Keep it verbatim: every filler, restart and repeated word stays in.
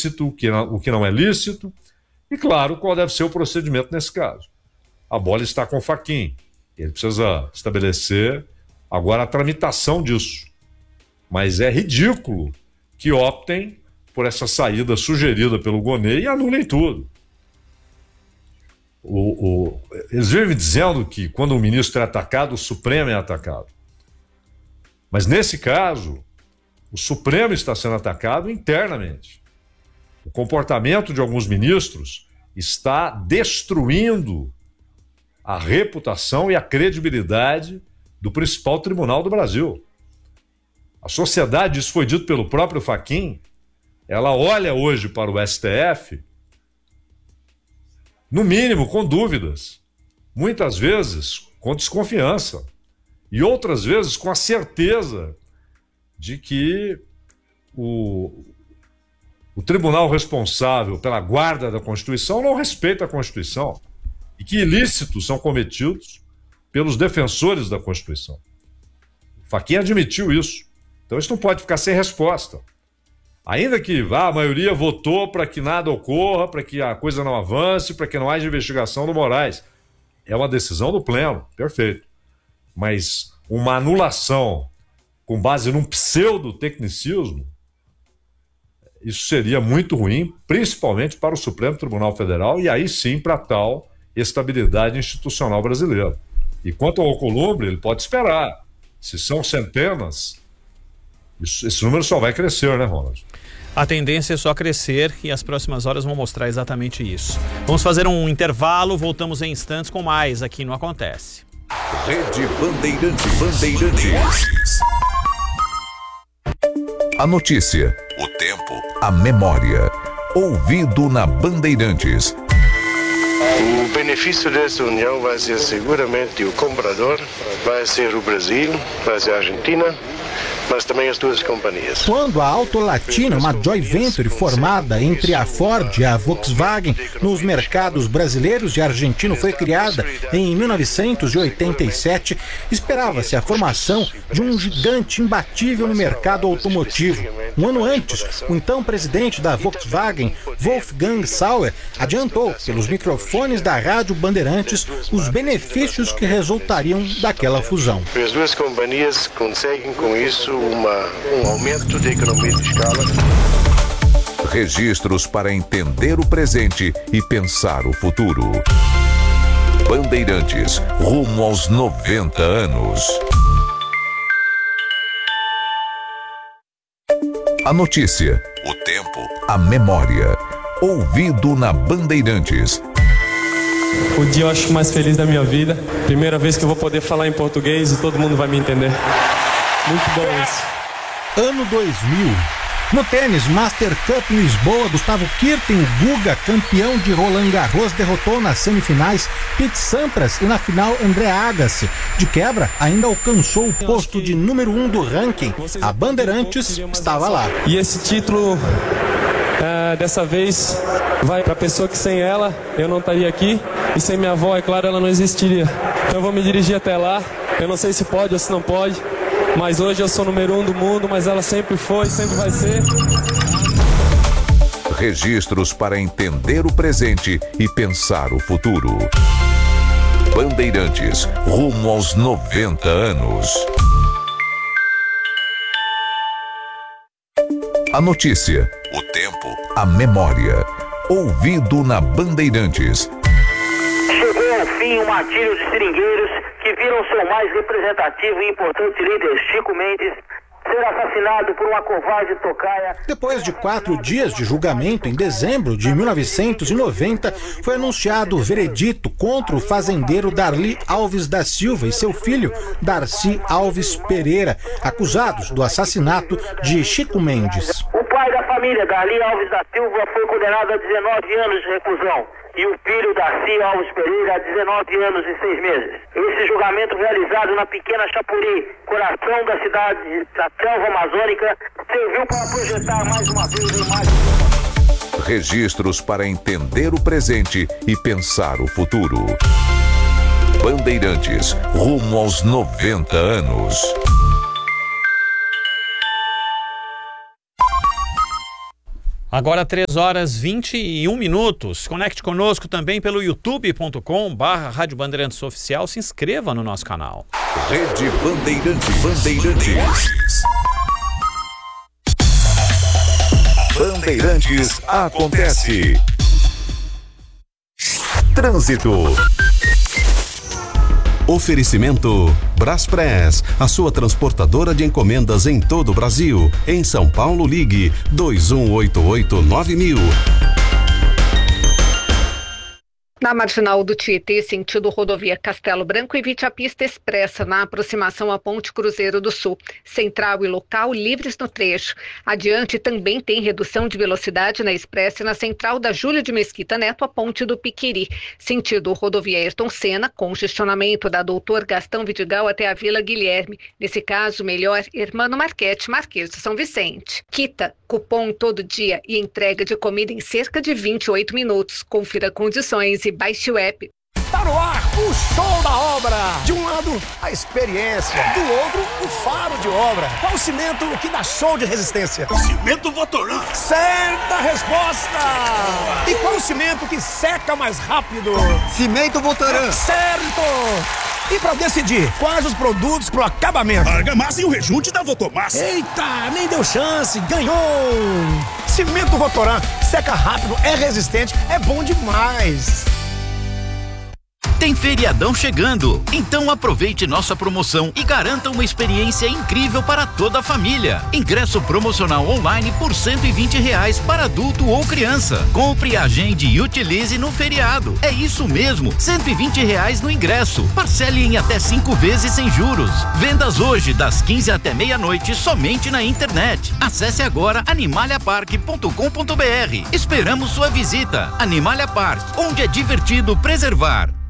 lícito, o que não, o que não é lícito, e, claro, qual deve ser o procedimento nesse caso. A bola está com o Fachin. Ele precisa estabelecer agora a tramitação disso. Mas é ridículo que optem por essa saída sugerida pelo Gonê e anulem tudo. O, o, eles vivem dizendo que quando o ministro é atacado, o Supremo é atacado. Mas nesse caso, o Supremo está sendo atacado internamente. O comportamento de alguns ministros está destruindo a reputação e a credibilidade do principal tribunal do Brasil. A sociedade, isso foi dito pelo próprio Fachin, ela olha hoje para o S T F, no mínimo com dúvidas, muitas vezes com desconfiança, e outras vezes com a certeza de que o, o tribunal responsável pela guarda da Constituição não respeita a Constituição e que ilícitos são cometidos pelos defensores da Constituição. O Fachin admitiu isso. Então isso não pode ficar sem resposta. Ainda que ah, a maioria votou para que nada ocorra, para que a coisa não avance, para que não haja investigação do Moraes. É uma decisão do Pleno, perfeito. Mas uma anulação com base num pseudo-tecnicismo, isso seria muito ruim, principalmente para o Supremo Tribunal Federal, e aí sim para tal estabilidade institucional brasileira. E quanto ao Alcolumbre, ele pode esperar. Se são centenas, isso, esse número só vai crescer, né, Ronald? A tendência é só crescer e as próximas horas vão mostrar exatamente isso. Vamos fazer um intervalo, voltamos em instantes com mais aqui no Acontece. Rede Bandeirantes. Bandeirantes. A notícia, o tempo, a memória. Ouvido na Bandeirantes. O benefício dessa união vai ser seguramente o comprador, vai ser o Brasil, vai ser a Argentina, mas também as duas companhias. Quando a Auto Latina, uma joint venture formada entre a Ford e a Volkswagen nos mercados brasileiros e argentino, foi criada em mil novecentos e oitenta e sete, esperava-se a formação de um gigante imbatível no mercado automotivo. Um ano antes, o então presidente da Volkswagen, Wolfgang Sauer, adiantou pelos microfones da Rádio Bandeirantes os benefícios que resultariam daquela fusão. As duas companhias conseguem com isso uma, um aumento de economia de escala. Registros para entender o presente e pensar o futuro. Bandeirantes, rumo aos noventa anos. A notícia, o tempo, a memória. Ouvido na Bandeirantes. O dia eu acho mais feliz da minha vida. Primeira vez que eu vou poder falar em português e todo mundo vai me entender. Muito bom isso. Ano dois mil. No tênis Master Cup em Lisboa, Gustavo Kirten, o Guga, campeão de Roland Garros, derrotou nas semifinais Pete Sampras e na final André Agassi. De quebra, ainda alcançou o posto de número um do ranking. A Bandeirantes estava lá. E esse título, é, dessa vez, vai para a pessoa que sem ela eu não estaria aqui, e sem minha avó, é claro, ela não existiria. Então eu vou me dirigir até lá. Eu não sei se pode ou se não pode, mas hoje eu sou número um do mundo, mas ela sempre foi, sempre vai ser. Registros para entender o presente e pensar o futuro. Bandeirantes, rumo aos noventa anos. A notícia, o tempo, a memória. Ouvido na Bandeirantes. Chegou ao fim o martírio de seringueiros que viram seu mais representativo e importante líder, Chico Mendes, ser assassinado por uma covarde tocaia. Depois de quatro dias de julgamento, em dezembro de mil novecentos e noventa, foi anunciado o veredito contra o fazendeiro Darli Alves da Silva e seu filho, Darcy Alves Pereira, acusados do assassinato de Chico Mendes. O pai da família, Darli Alves da Silva, foi condenado a dezenove anos de reclusão. E o filho, Darcy Alves Pereira, a dezenove anos e seis meses. Esse julgamento, realizado na pequena Chapuri, coração da cidade da selva amazônica, serviu para projetar mais uma vez a imagem. Registros para entender o presente e pensar o futuro. Bandeirantes, rumo aos noventa anos. Agora três horas e vinte e um minutos. Conecte conosco também pelo youtube ponto com barra Rádio Bandeirantes Oficial. Se inscreva no nosso canal. Rede Bandeirantes. Bandeirantes. Bandeirantes acontece. Trânsito. Oferecimento Braspress, a sua transportadora de encomendas em todo o Brasil. Em São Paulo, ligue dois um oito oito nove mil. Na marginal do Tietê, sentido rodovia Castelo Branco, evite a pista expressa na aproximação à Ponte Cruzeiro do Sul. Central e local livres no trecho. Adiante também tem redução de velocidade na expressa na central da Júlio de Mesquita Neto à Ponte do Piquiri. Sentido rodovia Ayrton Senna, congestionamento da Doutor Gastão Vidigal até a Vila Guilherme. Nesse caso, melhor, Hermano Marquete, Marquês de São Vicente. Quita, cupom todo dia e entrega de comida em cerca de vinte e oito minutos. Confira condições e baixe o app. Tá no ar o show da obra. De um lado, a experiência. Do outro, o faro de obra. Qual o cimento que dá show de resistência? Cimento Votoran. Certa resposta. E qual o cimento que seca mais rápido? Cimento Votoran. Certo. E para decidir quais os produtos pro acabamento? Argamassa e o rejunte da Votomassa. Eita, nem deu chance, ganhou! Cimento Votoran, seca rápido, é resistente, é bom demais. Tem feriadão chegando, então aproveite nossa promoção e garanta uma experiência incrível para toda a família. Ingresso promocional online por cento e vinte reais para adulto ou criança. Compre, agende e utilize no feriado. É isso mesmo, cento e vinte reais no ingresso. Parcele em até cinco vezes sem juros. Vendas hoje das quinze até meia-noite somente na internet. Acesse agora animalia park ponto com ponto br. Esperamos sua visita. Animalia Park, onde é divertido preservar.